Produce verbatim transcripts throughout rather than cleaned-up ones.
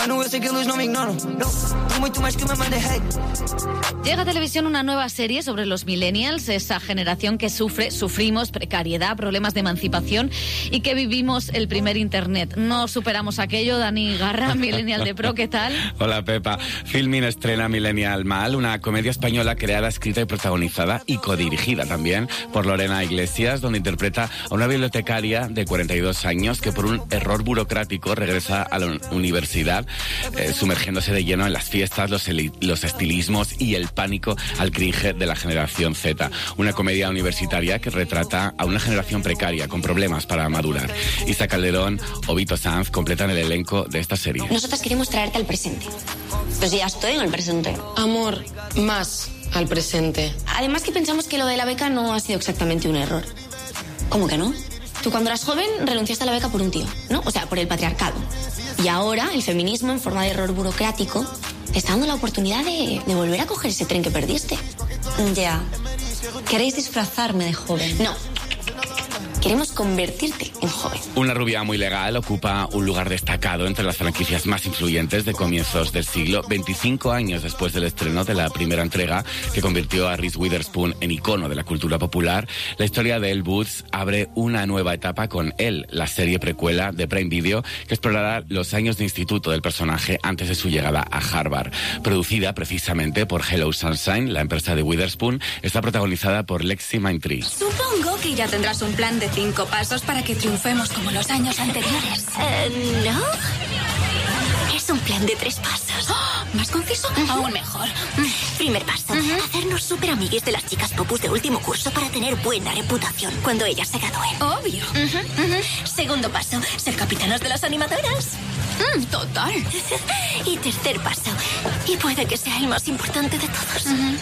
Llega a televisión una nueva serie sobre los millennials, esa generación que sufre, sufrimos precariedad, problemas de emancipación y que vivimos el primer internet. No superamos aquello. Dani Garra, Millennial de Pro, ¿qué tal? Hola, Pepa. Filmin estrena Millennial Mal, una comedia española creada, escrita y protagonizada y codirigida también por Lorena Iglesias, donde interpreta a una bibliotecaria de cuarenta y dos años que por un error burocrático regresa a la universidad, eh, sumergiéndose de lleno en las fiestas, los, los estilismos y el pánico al cringe de la generación Z. Una comedia universitaria que retrata a una generación precaria con problemas para madurar. Isa Calderón o Vito Sanz completan el elenco de esta serie. Nosotras queremos traerte al presente. Pues ya estoy en el presente. Amor, más al presente. Además que pensamos que lo de la beca no ha sido exactamente un error. ¿Cómo que no? Tú cuando eras joven renunciaste a la beca por un tío, ¿no? O sea, por el patriarcado. Y ahora el feminismo, en forma de error burocrático, te está dando la oportunidad de, de volver a coger ese tren que perdiste. Ya. ¿Queréis disfrazarme de joven? No. Queremos convertirte en joven. Una rubia muy legal ocupa un lugar destacado entre las franquicias más influyentes de comienzos del siglo, veinticinco años después del estreno de la primera entrega que convirtió a Reese Witherspoon en icono de la cultura popular. La historia de Elle Woods abre una nueva etapa con Elle, la serie precuela de Prime Video que explorará los años de instituto del personaje antes de su llegada a Harvard. Producida precisamente por Hello Sunshine, la empresa de Witherspoon, está protagonizada por Lexi Mindtree. Supongo que ya tendrás un plan de cinco pasos para que triunfemos como los años anteriores. Uh, ¿No? Es un plan de tres pasos. Oh, ¿más conciso? Uh-huh. Aún mejor. Primer paso, uh-huh. hacernos súper amigues de las chicas popus de último curso para tener buena reputación cuando ellas se gradúen. Obvio. Uh-huh. Uh-huh. Segundo paso, ser capitanos de las animadoras. Mm, total. Y tercer paso, y puede que sea el más importante de todos. Uh-huh.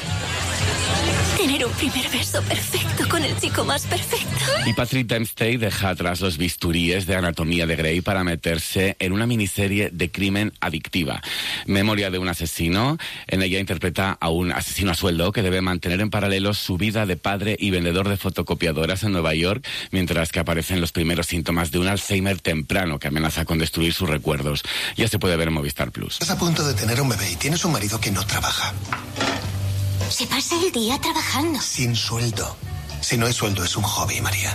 Tener un primer beso perfecto con el chico más perfecto. Y Patrick Dempsey deja atrás los bisturíes de Anatomía de Grey para meterse en una miniserie de crimen adictiva. Memoria de un asesino. En ella interpreta a un asesino a sueldo que debe mantener en paralelo su vida de padre y vendedor de fotocopiadoras en Nueva York, mientras que aparecen los primeros síntomas de un Alzheimer temprano que amenaza con destruir sus recuerdos. Ya se puede ver en Movistar Plus. Estás a punto de tener un bebé y tienes un marido que no trabaja. Se pasa el día trabajando. Sin sueldo. Si no hay sueldo, es un hobby, María.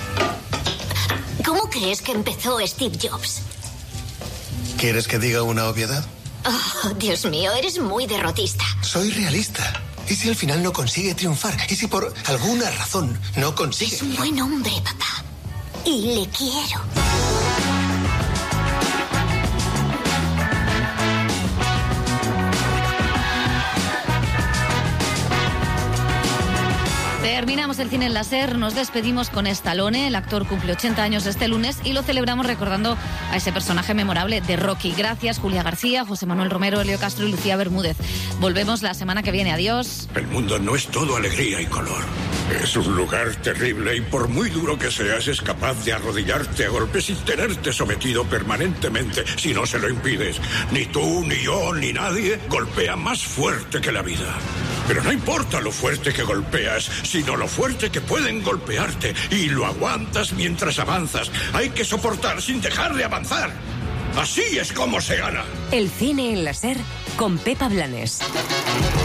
¿Cómo crees que empezó Steve Jobs? ¿Quieres que diga una obviedad? Oh, Dios mío, eres muy derrotista. Soy realista. ¿Y si al final no consigue triunfar? ¿Y si por alguna razón no consigue? Es un buen hombre, papá. Y le quiero. Terminamos el cine en la SER, nos despedimos con Stallone. El actor cumple ochenta años este lunes y lo celebramos recordando a ese personaje memorable de Rocky. Gracias, Julia García, José Manuel Romero, Elio Castro y Lucía Bermúdez. Volvemos la semana que viene. Adiós. El mundo no es todo alegría y color. Es un lugar terrible y por muy duro que seas, es capaz de arrodillarte a golpes y tenerte sometido permanentemente si no se lo impides. Ni tú, ni yo, ni nadie golpea más fuerte que la vida. Pero no importa lo fuerte que golpeas, sino lo fuerte que pueden golpearte. Y lo aguantas mientras avanzas. Hay que soportar sin dejar de avanzar. Así es como se gana. El cine en la SER con Pepa Blanes.